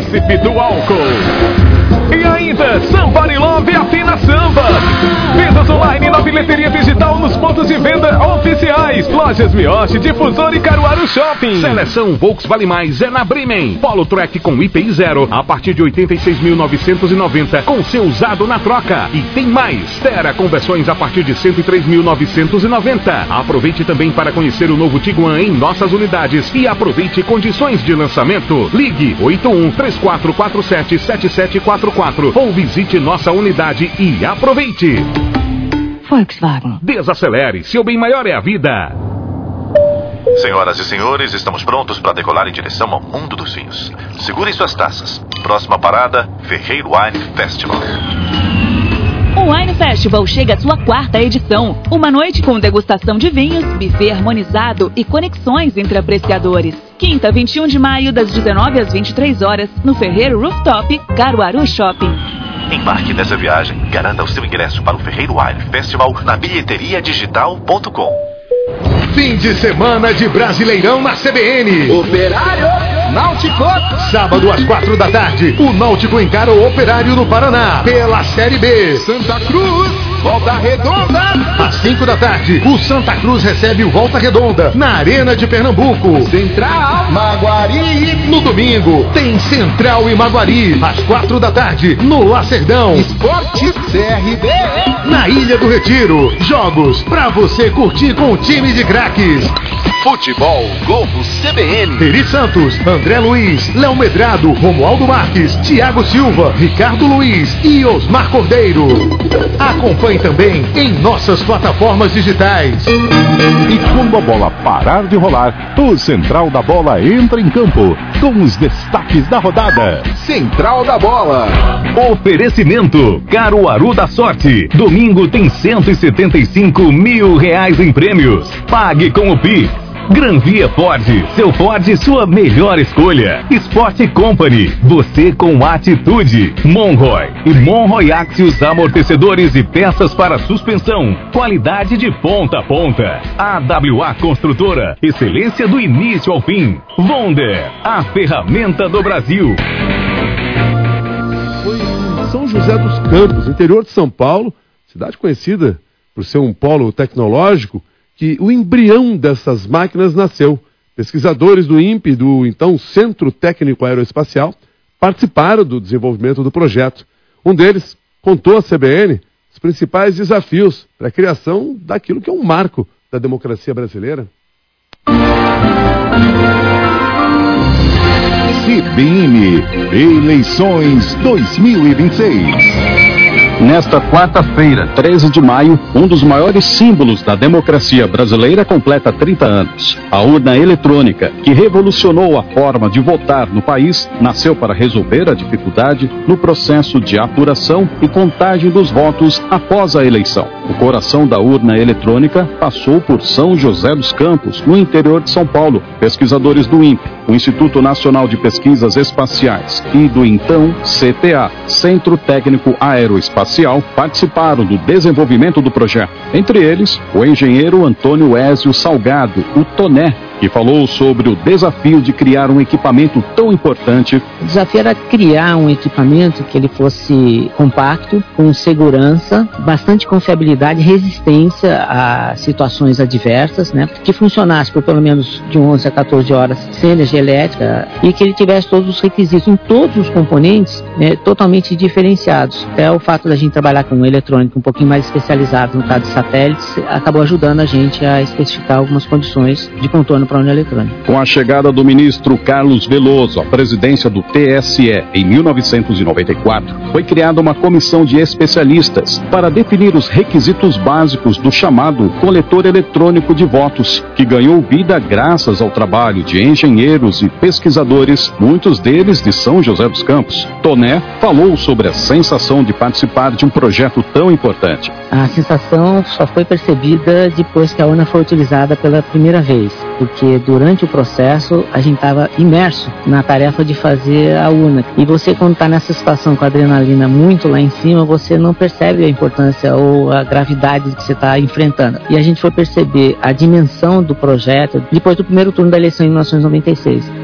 príncipe do álcool. E ainda, Somebody Love Afina Samba. Vendas online na bilheteria digital nos pontos de venda oficiais. Lojas Mioshi, Difusor e Caruaru Shopping. Seleção Volks Vale Mais é na Bremen. Polo Track com IPI 0 a partir de 86.990 com seu usado na troca. E tem mais. Terra com versões a partir de 103.990. Aproveite também para conhecer o novo Tiguan em nossas unidades e aproveite condições de lançamento. Ligue 81-3447-7744 ou visite nossa unidade e aproveite. Volkswagen. Desacelere, seu bem maior é a vida. Senhoras e senhores, estamos prontos para decolar em direção ao mundo dos vinhos. Segurem suas taças. Próxima parada, Ferreiro Wine Festival. O Wine Festival chega à sua 4ª edição. Uma noite com degustação de vinhos, buffet harmonizado e conexões entre apreciadores. Quinta, 21 de maio, das 19 às 23 horas, no Ferreiro Rooftop, Caruaru Shopping. Embarque nessa viagem. Garanta o seu ingresso para o Ferreiro Wine Festival na bilheteriadigital.com. Fim de semana de Brasileirão na CBN. Operário Náutico. Sábado às 4 da tarde, o Náutico encara o Operário no Paraná pela Série B. Santa Cruz, Volta Redonda. Às 5 da tarde, o Santa Cruz recebe o Volta Redonda na Arena de Pernambuco. Central, Maguari. No domingo, tem Central e Maguari. Às 4 da tarde, no Lacerdão. Esporte CRB. Na Ilha do Retiro, jogos pra você curtir com o time de craques. Futebol Globo CBN. Eri Santos, André Luiz, Léo Medrado, Romualdo Marques, Thiago Silva, Ricardo Luiz e Osmar Cordeiro. Acompanhe também em nossas plataformas digitais. E quando a bola parar de rolar, o Central da Bola entra em campo com os destaques da rodada. Central da Bola. Oferecimento Caruaru da Sorte. Domingo tem R$175 mil em prêmios. Pague com o Pix. Granvia Ford, seu Ford, sua melhor escolha. Sport Company, você com atitude. Monroy e Monroy Axios, amortecedores e peças para suspensão. Qualidade de ponta a ponta. AWA Construtora, excelência do início ao fim. Wonder, a ferramenta do Brasil. Foi em São José dos Campos, interior de São Paulo, cidade conhecida por ser um polo tecnológico, que o embrião dessas máquinas nasceu. Pesquisadores do INPE, do então Centro Técnico Aeroespacial, participaram do desenvolvimento do projeto. Um deles contou à CBN os principais desafios para a criação daquilo que é um marco da democracia brasileira. CBN Eleições 2026. Nesta quarta-feira, 13 de maio, um dos maiores símbolos da democracia brasileira completa 30 anos. A urna eletrônica, que revolucionou a forma de votar no país, nasceu para resolver a dificuldade no processo de apuração e contagem dos votos após a eleição. O coração da urna eletrônica passou por São José dos Campos, no interior de São Paulo. Pesquisadores do INPE, o Instituto Nacional de Pesquisas Espaciais, e do então CTA, Centro Técnico Aeroespacial, participaram do desenvolvimento do projeto. Entre eles, o engenheiro Antônio Ézio Salgado, o Toné, que falou sobre o desafio de criar um equipamento tão importante. O desafio era criar um equipamento que ele fosse compacto, com segurança, bastante confiabilidade, resistência a situações adversas, né? Que funcionasse por pelo menos de 11 a 14 horas sem energia elétrica e que ele tivesse todos os requisitos em todos os componentes, né, totalmente diferenciados. Até o fato da gente trabalhar com eletrônica um pouquinho mais especializado, no caso de satélites, acabou ajudando a gente a especificar algumas condições de contorno para a urna eletrônica. Com a chegada do ministro Carlos Veloso à presidência do TSE em 1994, foi criada uma comissão de especialistas para definir os requisitos básicos do chamado coletor eletrônico de votos, que ganhou vida graças ao trabalho de engenheiros e pesquisadores, muitos deles de São José dos Campos. Toné falou sobre a sensação de participar de um projeto tão importante. A sensação só foi percebida depois que a urna foi utilizada pela primeira vez, porque durante o processo a gente estava imerso na tarefa de fazer a urna. E você, quando está nessa situação com a adrenalina muito lá em cima, você não percebe a importância ou a gravidade que você está enfrentando. E a gente foi perceber a dimensão do projeto depois do primeiro turno da eleição em 1996.